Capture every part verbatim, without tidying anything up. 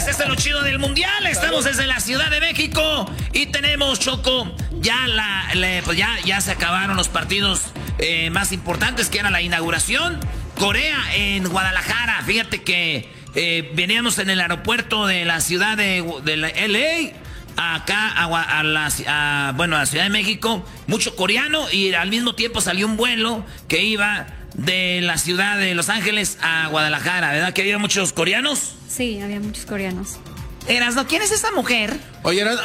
Señores, este es lo chido del mundial. Estamos desde la Ciudad de México y tenemos, Choco, ya la, la pues ya, ya se acabaron los partidos eh, más importantes, que era la inauguración. Corea en Guadalajara. Fíjate que eh, veníamos en el aeropuerto de la ciudad de, de la L A acá a, a la a, bueno, a la Ciudad de México, mucho coreano, y al mismo tiempo salió un vuelo que iba de la ciudad de Los Ángeles a Guadalajara, ¿verdad? Que había muchos coreanos. Sí, había muchos coreanos. Erasno, ¿quién es esa mujer? Oye, Erasno.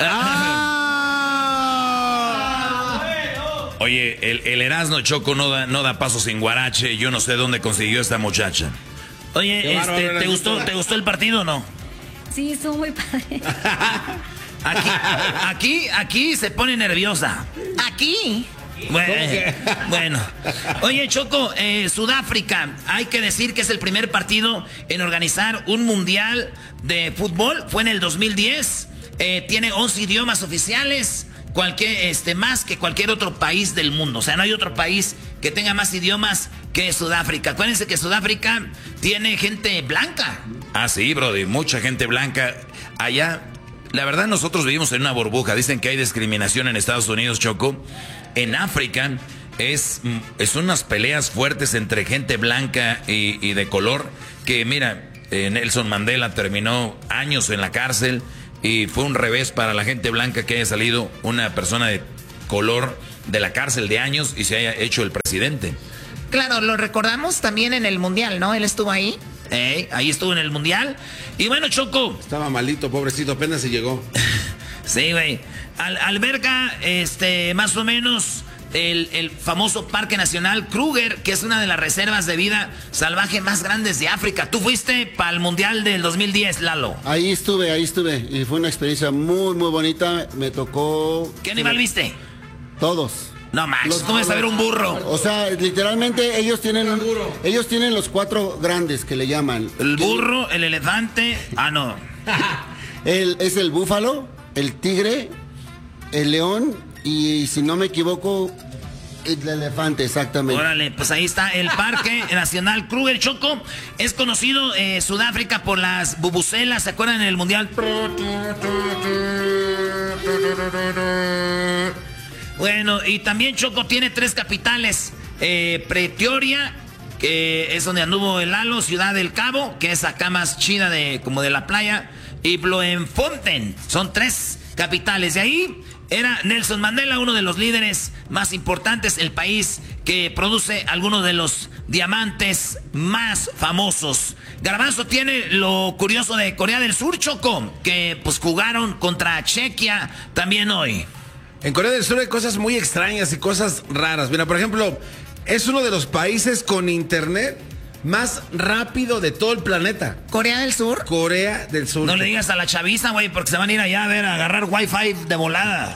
¡Ah! Oye, el, el Erasno, Choco, no da, no da paso sin guarache. Yo no sé dónde consiguió esta muchacha. Oye, este, ¿te gustó, ¿te gustó el partido o no? Sí, estuvo muy padre. Aquí, aquí, aquí se pone nerviosa. Aquí. Bueno, bueno. Oye, Choco, eh, Sudáfrica, hay que decir que es el primer partido en organizar un mundial de fútbol. Fue en el dos mil diez. Eh, tiene once idiomas oficiales, cualquier, este, más que cualquier otro país del mundo. O sea, no hay otro país que tenga más idiomas que Sudáfrica. Acuérdense que Sudáfrica tiene gente blanca. Ah, sí, brody, mucha gente blanca. Allá, la verdad, nosotros vivimos en una burbuja. Dicen que hay discriminación en Estados Unidos, Choco. En África es, es unas peleas fuertes entre gente blanca y, y de color. Que mira, eh, Nelson Mandela terminó años en la cárcel y fue un revés para la gente blanca que haya salido una persona de color de la cárcel de años y se haya hecho el presidente. Claro, lo recordamos también en el Mundial, ¿no? Él estuvo ahí. Eh, ahí estuvo en el Mundial. Y bueno, Choco. Estaba malito, pobrecito, apenas se llegó. Sí, güey. Al, alberga, este, más o menos, el, el famoso Parque Nacional Kruger, que es una de las reservas de vida salvaje más grandes de África. Tú fuiste para el Mundial del dos mil diez, Lalo. Ahí estuve, ahí estuve. Y fue una experiencia muy, muy bonita. Me tocó... ¿Qué animal viste? Todos. No, Max, tú vas a ver un burro. O sea, literalmente ellos tienen un, ellos tienen los cuatro grandes que le llaman. El burro, el elefante. Ah, no. El, es el búfalo, el tigre, el león y, si no me equivoco, el elefante, exactamente. Órale, pues ahí está el Parque Nacional Kruger, Choco. Es conocido eh, Sudáfrica por las bubucelas, ¿se acuerdan en el Mundial? Bueno, y también, Choco, tiene tres capitales. Eh, Pretoria, que es donde anduvo el Lalo, Ciudad del Cabo, que es acá más chida de, como de la playa, y Bloemfontein. Son tres capitales. De ahí era Nelson Mandela, uno de los líderes más importantes, el país que produce algunos de los diamantes más famosos. Garbanzo tiene lo curioso de Corea del Sur, Choco, que pues jugaron contra Chequia también hoy. En Corea del Sur hay cosas muy extrañas y cosas raras. Mira, por ejemplo, es uno de los países con internet más rápido de todo el planeta. ¿Corea del Sur? Corea del Sur. No le digas a la chaviza, güey, porque se van a ir allá a ver, a agarrar wifi de volada.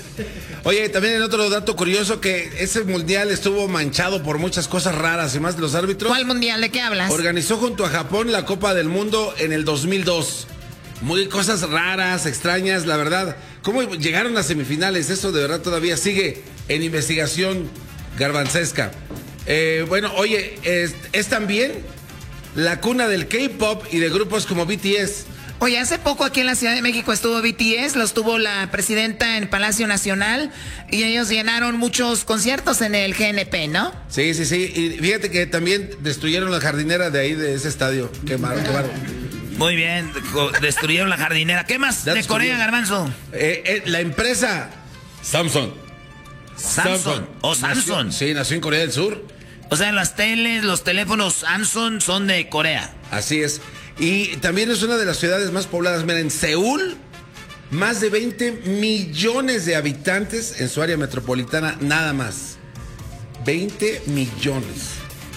Oye, también en otro dato curioso, que ese mundial estuvo manchado por muchas cosas raras y más de los árbitros. ¿Cuál mundial? ¿De qué hablas? Organizó junto a Japón la Copa del Mundo en el dos mil dos. Muy cosas raras, extrañas, la verdad. ¿Cómo llegaron a semifinales? Eso de verdad todavía sigue en investigación garbancesca. Eh, bueno, oye, es, es también la cuna del K-pop y de grupos como B T S. Oye, hace poco aquí en la Ciudad de México estuvo B T S, los tuvo la presidenta en Palacio Nacional y ellos llenaron muchos conciertos en el G N P, ¿no? Sí, sí, sí. Y fíjate que también destruyeron la jardinera de ahí, de ese estadio. Quemaron, quemaron. Muy bien, destruyeron la jardinera. ¿Qué más de Corea, Garbanzo? Eh, eh, la empresa Samsung. Samsung. ¿O Samsung? Nació, sí, nació en Corea del Sur. O sea, las teles, los teléfonos Samsung son de Corea. Así es. Y también es una de las ciudades más pobladas. Mira, en Seúl, más de veinte millones de habitantes en su área metropolitana, nada más. veinte millones.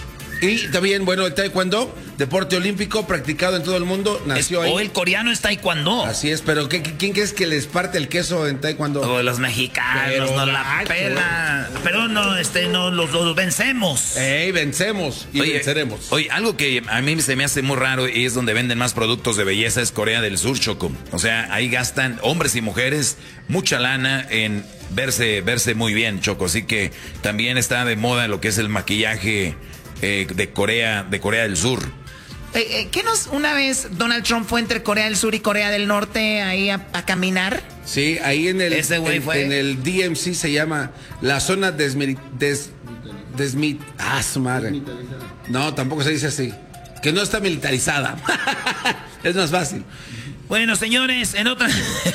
Y también, bueno, el taekwondo, deporte olímpico practicado en todo el mundo, nació es, ahí. O el coreano es taekwondo. Así es, pero ¿qué, ¿quién crees que les parte el queso en taekwondo? O los mexicanos, pero no la pela. Pero no, este, no, los, los vencemos. ¡Ey, vencemos! Y oye, venceremos. Oye, algo que a mí se me hace muy raro y es donde venden más productos de belleza es Corea del Sur, Choco. O sea, ahí gastan hombres y mujeres mucha lana en verse, verse muy bien, Choco. Así que también está de moda lo que es el maquillaje Eh, de Corea, de Corea del Sur. Eh, eh, ¿Qué nos una vez Donald Trump fue entre Corea del Sur y Corea del Norte ahí a, a caminar? Sí, ahí en el, Ese güey en, fue. en el D M C se llama la zona desmili- des, desmi- ah, su madre. No, tampoco se dice así. Que no está militarizada. Es más fácil. Bueno, señores, en otra...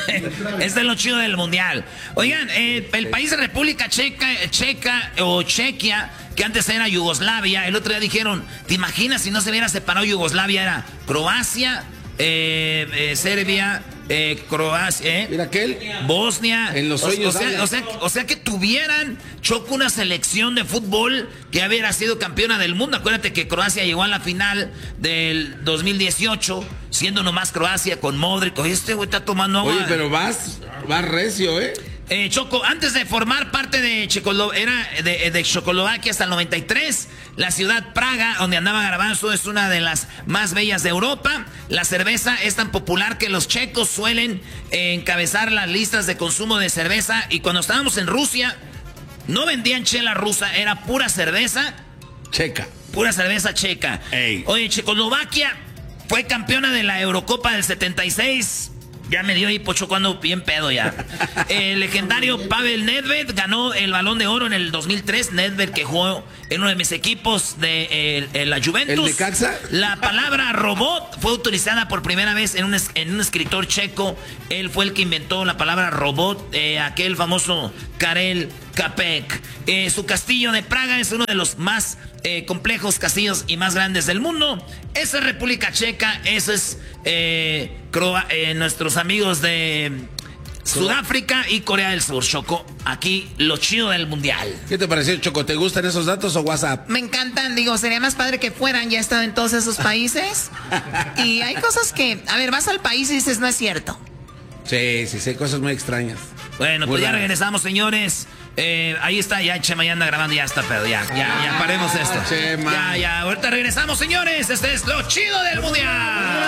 este es lo chido del mundial. Oigan, eh, el país de República Checa, Checa o Chequia, que antes era Yugoslavia, el otro día dijeron, ¿te imaginas si no se hubiera separado Yugoslavia? Era Croacia, eh, eh, Serbia, eh, Croacia, eh, Mira aquel. Bosnia. En los o, sueños o sea, habla. o, sea, o sea que tuvieran, Choco, una selección de fútbol que hubiera sido campeona del mundo. Acuérdate que Croacia llegó a la final del dos mil dieciocho, siendo nomás Croacia con Modric. Oye, este güey está tomando agua. Oye, pero vas, vas recio, ¿eh? Eh, Choco, antes de formar parte de Checoslo era de, de Checoslovaquia hasta el noventa y tres, la ciudad Praga, donde andaba Garbanzo, es una de las más bellas de Europa. La cerveza es tan popular que los checos suelen eh, encabezar las listas de consumo de cerveza. Y cuando estábamos en Rusia, no vendían chela rusa, era pura cerveza. Checa. Pura cerveza checa. Ey. Oye, Checoslovaquia fue campeona de la Eurocopa del setenta y seis. Ya me dio hipo, cuando bien pedo ya. El legendario Pavel Nedved ganó el Balón de Oro en el dos mil tres. Nedved, que jugó en uno de mis equipos de eh, eh, la Juventus. ¿El Necaxa? La palabra robot fue utilizada por primera vez en un, es- en un escritor checo. Él fue el que inventó la palabra robot, eh, aquel famoso Karel Capek. Eh, su castillo de Praga es uno de los más eh, complejos castillos y más grandes del mundo. Esa es República Checa, eso es eh, Croa- eh, nuestros amigos de Sudáfrica y Corea del Sur. Choco, aquí lo chido del mundial. ¿Qué te pareció, Choco? ¿Te gustan esos datos o WhatsApp? Me encantan, digo, sería más padre que fueran, ya he estado en todos esos países. Y hay cosas que, a ver, vas al país y dices, no es cierto. Sí, sí, sí, cosas muy extrañas. Bueno, Muy pues ya raras. regresamos, señores. Eh, ahí está, ya Chema ya anda grabando, ya está, pero ya, ya, ya paremos esto. Chema. Ya, ya, ahorita regresamos, señores. Este es lo chido del mundial.